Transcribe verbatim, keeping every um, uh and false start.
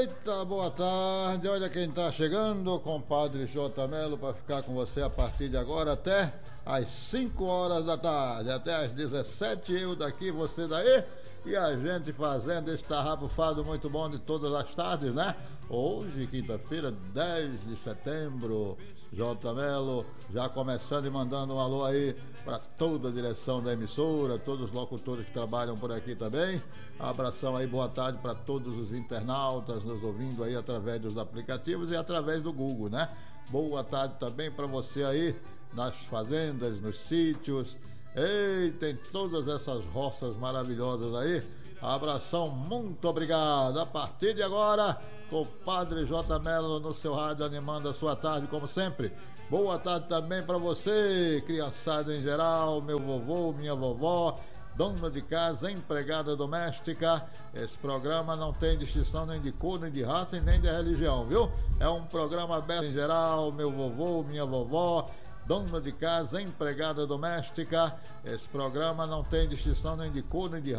Eita, boa tarde. Olha quem tá chegando, compadre J. Melo, para ficar com você a partir de agora até às cinco horas da tarde, até às dezessete, eu daqui, você daí, e a gente fazendo esse tarrafado muito bom de todas as tardes, né? Hoje, quinta-feira, dez de setembro, J. Melo já começando e mandando um alô aí para toda a direção da emissora, todos os locutores que trabalham por aqui também. Abração aí, boa tarde para todos os internautas nos ouvindo aí através dos aplicativos e através do Google, né? Boa tarde também para você aí nas fazendas, nos sítios. Ei, tem todas essas roças maravilhosas aí. Abração, muito obrigado. A partir de agora, compadre J. Melo no seu rádio, animando a sua tarde, como sempre. Boa tarde também para você, criançada em geral, meu vovô, minha vovó, dona de casa, empregada doméstica. Esse programa não tem distinção nem de cor, nem de raça e nem de religião, viu? É um programa aberto em geral, meu vovô, minha vovó, dona de casa, empregada doméstica. Esse programa não tem distinção nem de cor, nem de raça.